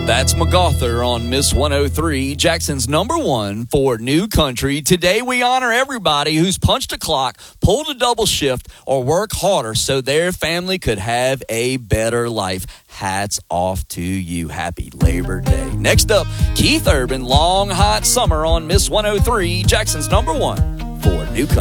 That's MacArthur on Miss 103, Jackson's number one for New Country. Today we honor everybody who's punched a clock, pulled a double shift, or worked harder so their family could have a better life. Hats off to you. Happy Labor Day. Next up, Keith Urban, Long Hot Summer on Miss 103, Jackson's number one for New Country.